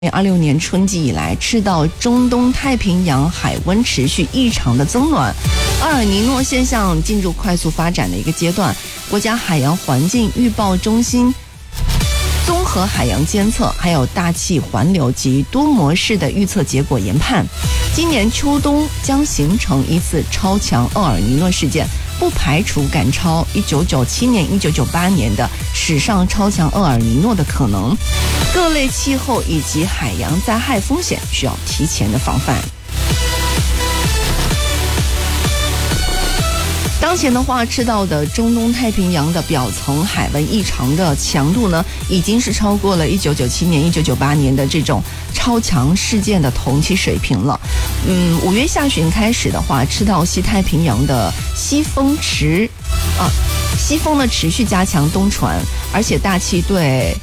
2026年春季以来，赤道中东太平洋海温持续异常的增暖，厄尔尼诺现象进入快速发展的一个阶段。国家海洋环境预报中心综合海洋监测还有大气环流及多模式的预测结果研判，今年秋冬将形成一次超强厄尔尼诺事件，不排除赶超1997年、1998年的史上超强厄尔尼诺的可能。各类气候以及海洋灾害风险需要提前的防范。当前的话，赤道的中东太平洋的表层海温异常的强度呢，已经是超过了1997年、1998年的这种超强事件的同期水平了。5月下旬开始的话，赤道西太平洋的西风呢持续加强东传，而且大气对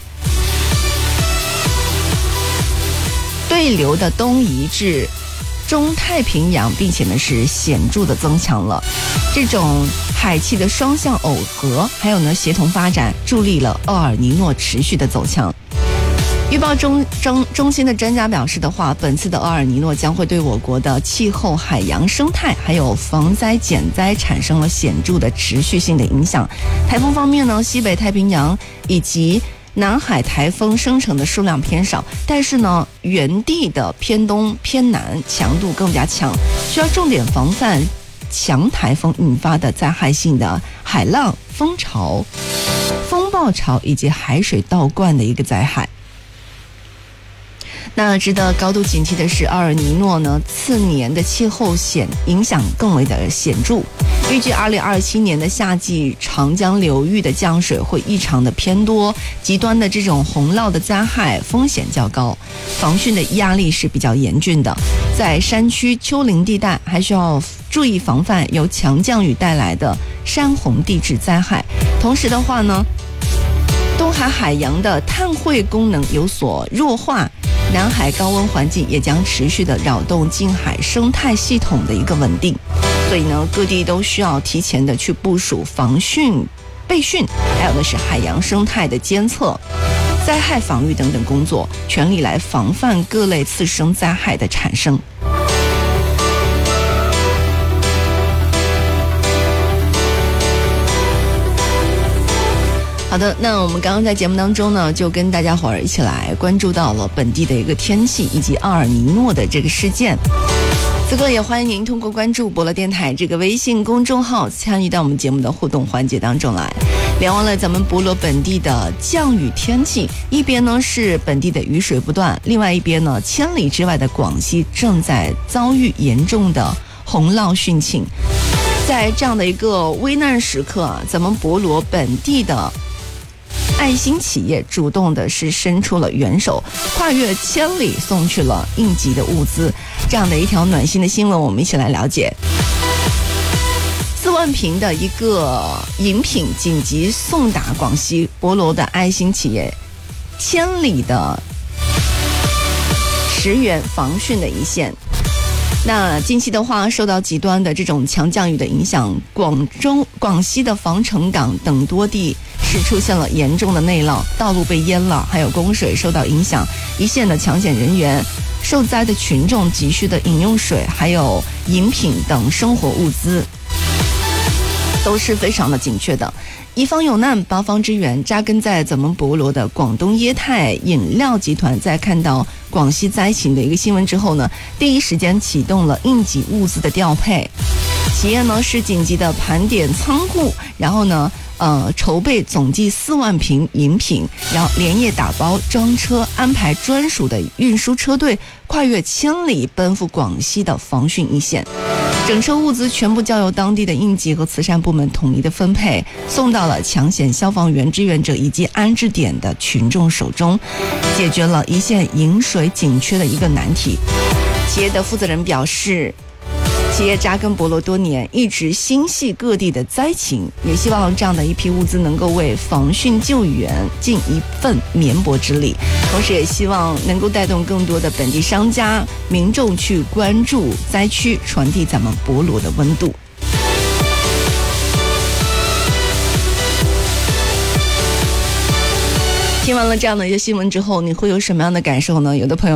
流的东移至中太平洋，并且呢是显著的增强了。这种海气的双向耦合，还有呢协同发展，助力了厄尔尼诺持续的走强。预报中心的专家表示的话，本次的厄尔尼诺将会对我国的气候、海洋生态还有防灾减灾产生了显著的持续性的影响。台风方面呢，西北太平洋以及南海台风生成的数量偏少，但是呢原地的偏东偏南强度更加强，需要重点防范强台风引发的灾害性的海浪、风潮、风暴潮以及海水倒灌的一个灾害。那值得高度警惕的是，厄尔尼诺呢次年的气候影响更为的显著。预计2027年的夏季，长江流域的降水会异常的偏多，极端的这种洪涝的灾害风险较高，防汛的压力是比较严峻的。在山区、丘陵地带，还需要注意防范由强降雨带来的山洪地质灾害。同时的话呢，东海海洋的碳汇功能有所弱化，南海高温环境也将持续的扰动近海生态系统的一个稳定，所以呢，各地都需要提前的去部署防汛、备汛，还有的是海洋生态的监测、灾害防御等等工作，全力来防范各类次生灾害的产生。好的，那我们刚刚在节目当中呢，就跟大家伙儿一起来关注到了本地的一个天气以及厄尔尼诺的这个事件。此刻也欢迎您通过关注博乐电台这个微信公众号，参与到我们节目的互动环节当中来。别忘了咱们博乐本地的降雨天气，一边呢是本地的雨水不断，另外一边呢千里之外的广西正在遭遇严重的洪涝汛情。在这样的一个危难时刻啊，咱们博罗本地的爱心企业主动的是伸出了援手，跨越千里送去了应急的物资。这样的一条暖心的新闻，我们一起来了解。4万瓶的一个饮品紧急送达广西博罗的爱心企业，千里的驰援防汛的一线。那近期的话，受到极端的这种强降雨的影响，广西的防城港等多地是出现了严重的内涝，道路被淹了，还有供水受到影响，一线的抢险人员、受灾的群众急需的饮用水还有饮品等生活物资都是非常的紧缺的。一方有难，八方支援。扎根在咱们博罗的广东椰泰饮料集团，在看到广西灾情的一个新闻之后呢，第一时间启动了应急物资的调配。企业呢是紧急的盘点仓库，然后呢筹备总计4万瓶饮品，然后连夜打包装车，安排专属的运输车队跨越千里奔赴广西的防汛一线。整车物资全部交由当地的应急和慈善部门统一的分配，送到了抢险消防员、志愿者以及安置点的群众手中，解决了一线饮水紧缺的一个难题。企业的负责人表示，企业扎根博罗多年，一直心系各地的灾情，也希望这样的一批物资能够为防汛救援尽一份绵薄之力，同时也希望能够带动更多的本地商家、民众去关注灾区，传递咱们博罗的温度。 听完了这样的一些新闻之后，你会有什么样的感受呢？有的朋友